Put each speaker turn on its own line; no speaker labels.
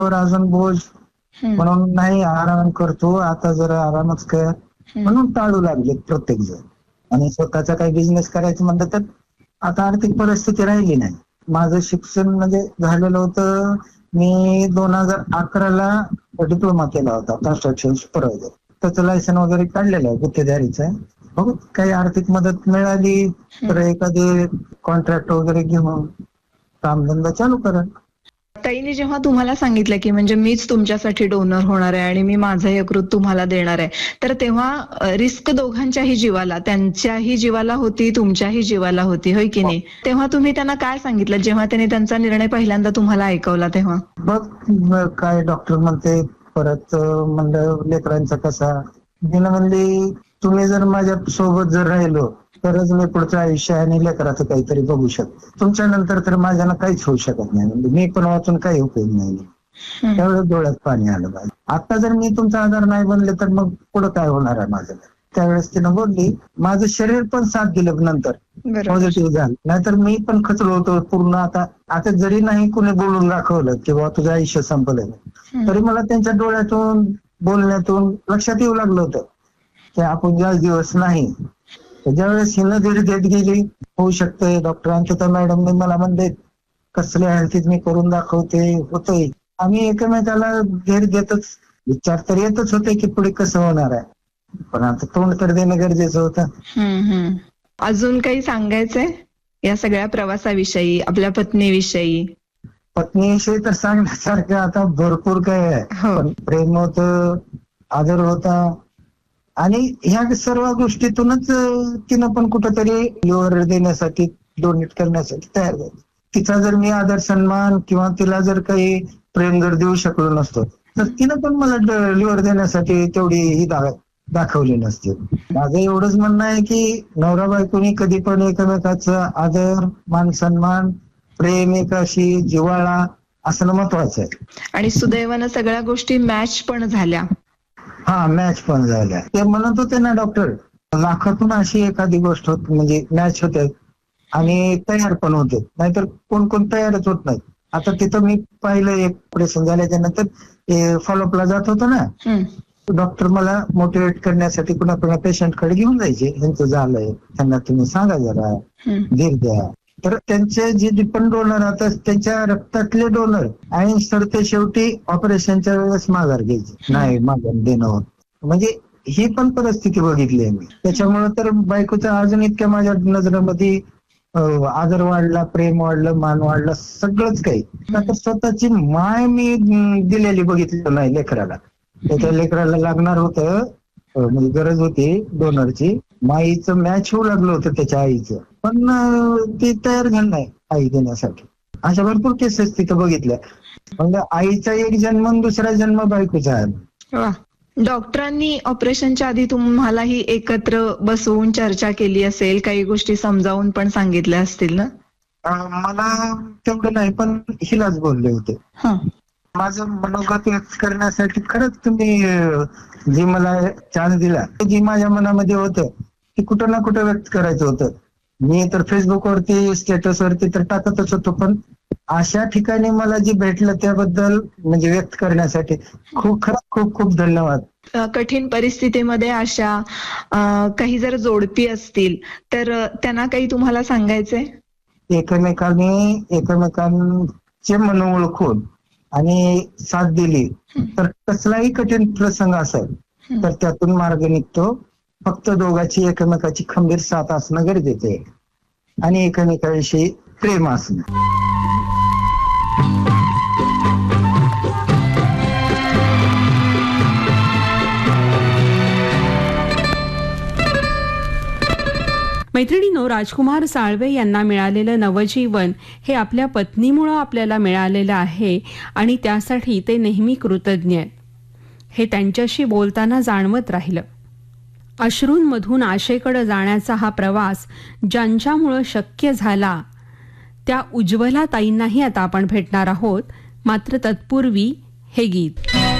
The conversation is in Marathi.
वर अजून बोज म्हणून नाही आराम करतो, आता जरा आरामच कर म्हणून टाळू लागले प्रत्येक जण. आणि स्वतःचा काही बिझनेस करायचं म्हणलं तर आता आर्थिक परिस्थिती राहिली नाही. माझं शिक्षण म्हणजे झालेलं होतं, मी 2011ला डिप्लोमा केला होता कन्स्ट्रक्शन सुपरवायझर. त्याचं लायसन वगैरे काढलेलं आहे गुत्तेदारीचं. बघू काही आर्थिक मदत मिळाली तर एखादी कॉन्ट्रॅक्ट वगैरे घेऊन कामधंदा चालू करा.
ताईने जेव्हा तुम्हाला सांगितलं की म्हणजे मीच तुमच्यासाठी डोनर होणार आहे आणि मी माझं यकृत तुम्हाला देणार आहे, तर तेव्हा रिस्क दोघांच्याही जीवाला, त्यांच्याही जीवाला होती, तुमच्याही जीवाला होती, होय की नाही? तेव्हा तुम्ही त्यांना काय सांगितलं जेव्हा त्यांनी त्यांचा निर्णय पहिल्यांदा तुम्हाला ऐकवला तेव्हा?
बघ काय डॉक्टर म्हणते, परत म्हणलं लेकरांचा कसा, तिनं म्हणली तुम्ही जर माझ्या सोबत जर राहिलो तरच मी पुढचं आयुष्य आणि लेकराचं काहीतरी बघू शकतो. तुमच्या नंतर तर माझ्यानं काहीच होऊ शकत नाही, म्हणजे मी पण वाचून काही उपयोग नाही. त्यावेळेस डोळ्यात पाणी आलं माझं. आता जर मी तुमचा आधार नाही बनले तर मग पुढं काय होणार आहे माझं? त्यावेळेस तिनं बोलली, माझं शरीर पण साथ दिलं नंतर पॉझिटिव्ह झालं, नाहीतर मी पण खचलो होतो पूर्ण. आता जरी नाही कुणी बोलून दाखवलं की बाबा तुझं आयुष्य संपलं, तरी मला त्यांच्या डोळ्यातून बोलण्यातून लक्षात येऊ लागलं होतं की आपण जास्त दिवस नाही. ज्यावेळेस हिनं धीर देत गेली, होऊ शकतंय, डॉक्टर अंकिता मॅडमने मला म्हणले कसले हलतीत मी करून दाखवते, होतंय. आम्ही एकमेकाला धीर देतच, विचार तर येतच होते की पुढे कसं होणार आहे, पण आता तोंड तर देणं गरजेचं होतं.
अजून काही सांगायचंय या सगळ्या प्रवासाविषयी, आपल्या पत्नीविषयी?
पत्नीविषयी तर सांगण्यासारखं आता भरपूर काय आहे. पण प्रेम होतं, आदर होता, आणि ह्या सर्व गोष्टीतूनच तिनं पण कुठंतरी लिव्हर देण्यासाठी, डोनेट करण्यासाठी तयार झाली. तिचा जर मी आदर सन्मान किंवा तिला जर काही प्रेम जर देऊ शकलो नसतो तर तिनं पण मला लिव्हर देण्यासाठी तेवढी ही दाखवली नसते. माझं एवढंच म्हणणं आहे की नवरा बायकोनी कधी पण एकमेकाचा आदर, मान सन्मान, प्रेम, एकाशी जिव्हाळा असणं महत्वाचं आहे.
आणि सुदैवानं सगळ्या गोष्टी मॅच पण झाल्या.
मॅच पण झाल्या. ते म्हणत होते ना डॉक्टर, लाखातून अशी एखादी गोष्ट होत म्हणजे मॅच होते आणि तयार पण होते, नाहीतर कोण कोण तयारच होत नाही. आता तिथं मी पाहिलं, एक ऑपरेशन झाल्याच्या नंतर फॉलोअपला जात होतो ना, डॉक्टर मला मोटिवेट करण्यासाठी कुणा पेशंट कडे घेऊन जायचे, यांचं झालंय त्यांना तुम्ही सांगा जरा, धीर द्या. तर त्यांचे जे पण डोनर आता त्यांच्या रक्तातले डोनर आणि सरते शेवटी ऑपरेशनच्या वेळेस माघार घ्यायचे, नाही माघार देणं होत. म्हणजे ही पण परिस्थिती बघितली आहे मी. त्याच्यामुळे तर बायकोच्या अजून इतक्या माझ्या नजरेमध्ये आदर वाढला, प्रेम वाढलं, मान वाढला, सगळंच काही. तर स्वतःची माय मी दिलेली बघितली नाही लेकराला. त्याच्या लेकराला लागणार होतं, म्हणजे गरज होती डोनरची, माईचं मॅच होऊ लागलं होतं त्याच्या आईचं, पण ती तयार झाली नाही आई देण्यासाठी. अशा भरपूर केसेस तिथं बघितल्या. म्हणजे आईचा एक जन्म, दुसरा जन्म बायकोचा आहे.
डॉक्टरांनी ऑपरेशनच्या आधी तुम्हालाही एकत्र बसवून चर्चा केली असेल, काही गोष्टी समजावून पण सांगितल्या असतील ना?
मला तेवढं नाही, पण हिलाच बोलले होते. माझं मनोगत व्यक्त करण्यासाठी खरंच तुम्ही जी मला चान्स दिला, जी माझ्या मनामध्ये होतं की कुठं ना कुठं व्यक्त करायचं होतं. मी तर फेसबुकवरती, स्टेटसवरती तर टाकतच होतो, पण अशा ठिकाणी मला जे भेटलं त्याबद्दल म्हणजे व्यक्त करण्यासाठी खूप खूप धन्यवाद.
कठीण परिस्थितीमध्ये अशा काही जर जोडपी असतील तर त्यांना काही तुम्हाला सांगायचंय?
एकमेकांचे मन ओळखून आणि साथ दिली तर कसलाही कठीण प्रसंग असेल तर त्यातून मार्ग निघतो. फक्त दोघांची एकमेकाची खंबीर साथ असणं गरजेचं आहे आणि एकमेकाविषयी प्रेम असणं.
मैत्रिणींनो, राजकुमार साळवे यांना मिळालेलं नवजीवन हे आपल्या पत्नीमुळे आपल्याला मिळालेलं आहे आणि त्यासाठी ते नेहमी कृतज्ञ आहेत. हे त्यांच्याशी बोलताना जाणवत राहिलं. अश्रूंमधून आशेकडे जाण्याचा हा प्रवास ज्यांच्यामुळे शक्य झाला त्या उज्ज्वला ताईंनाही आता आपण भेटणार आहोत. मात्र तत्पूर्वी हे गीत.